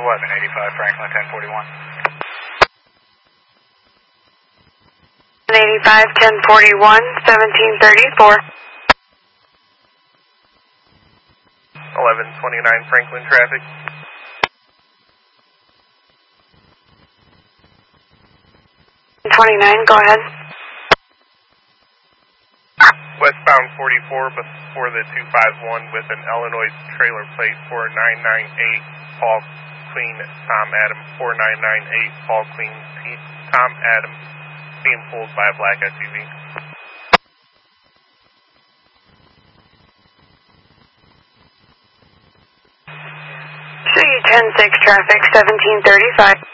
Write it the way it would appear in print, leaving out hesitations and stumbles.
1185 Franklin 1041. 85 1041 1734. 1129 Franklin traffic. Go ahead. Westbound 44 before the 251 with an Illinois trailer plate 4998 Paul Queen Tom Adam 4998 Paul Queen Tom Adam being pulled by a black SUV. Show you 10-6 traffic 1735.